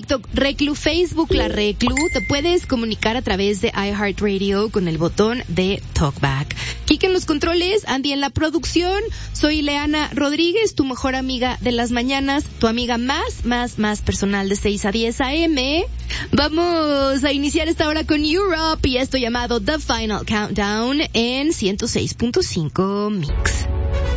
TikTok Reclu, Facebook La Reclu. Te puedes comunicar a través de iHeartRadio con el botón de Talkback. Kike en los controles, Andy en la producción. Soy Leana Rodríguez, tu mejor amiga de las mañanas, tu amiga más personal de 6 a 10 a.m. Vamos a iniciar esta hora con Europe y esto llamado The Final Countdown en 106.5 Mix.